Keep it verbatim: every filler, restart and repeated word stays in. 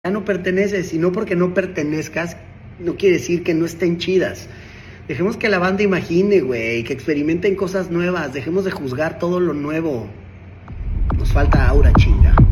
ya no perteneces, y no porque no pertenezcas, no quiere decir que no estén chidas. Dejemos que la banda imagine, güey, que experimenten cosas nuevas, dejemos de juzgar todo lo nuevo. Nos falta aura, chinga.